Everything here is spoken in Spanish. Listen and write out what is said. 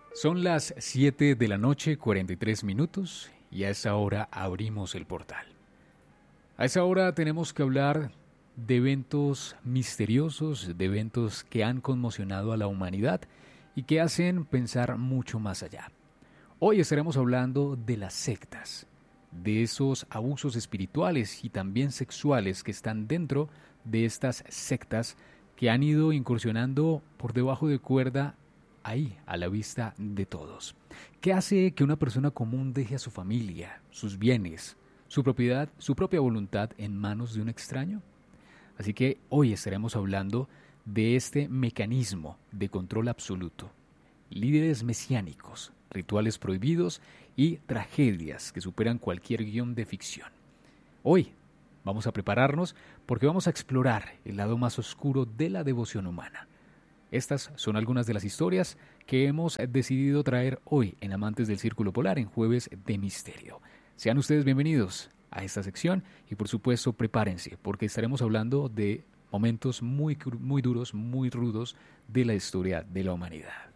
Son las 7 de la noche, 43 minutos, y a esa hora abrimos el portal. A esa hora tenemos que hablar de eventos misteriosos, de eventos que han conmocionado a la humanidad y que hacen pensar mucho más allá. Hoy estaremos hablando de las sectas, de esos abusos espirituales y también sexuales que están dentro de estas sectas que han ido incursionando por debajo de cuerda ahí, a la vista de todos. ¿Qué hace que una persona común deje a su familia, sus bienes, su propiedad, su propia voluntad en manos de un extraño? Así que hoy estaremos hablando de este mecanismo de control absoluto, líderes mesiánicos, rituales prohibidos y tragedias que superan cualquier guión de ficción. Hoy vamos a prepararnos porque vamos a explorar el lado más oscuro de la devoción humana. Estas son algunas de las historias que hemos decidido traer hoy en Amantes del Círculo Polar en Jueves de Misterio. Sean ustedes bienvenidos a esta sección y por supuesto prepárense porque estaremos hablando de momentos muy duros, muy rudos de la historia de la humanidad.